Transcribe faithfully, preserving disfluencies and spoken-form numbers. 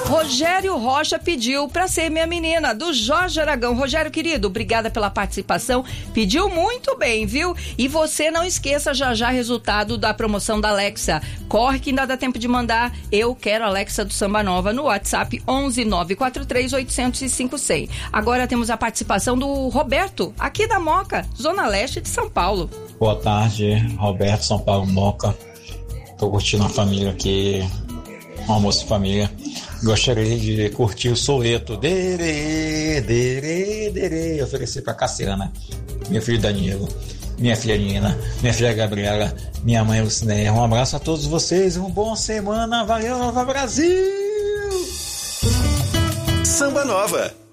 Rogério Rocha pediu pra ser minha menina, do Jorge Aragão. Rogério, querido, obrigada pela participação. Pediu muito bem, viu? E você não esqueça já já resultado da promoção da Alexa. Corre que ainda dá tempo de mandar Eu Quero Alexa do Samba Nova no WhatsApp onze nove quatro três oito cinco seis. Agora temos a participação do Roberto, aqui da Moca, Zona Leste de São Paulo. Boa tarde, Roberto, São Paulo, Moca. Tô curtindo a família aqui, um almoço de família. Gostaria de curtir o Soleto. Dere, dere, dere. Eu ofereci pra Cassiana, meu filho Danilo, minha filha Nina, minha filha Gabriela, minha mãe Lucinéia. Um abraço a todos vocês, uma boa semana. Valeu, Nova Brasil! Samba Nova.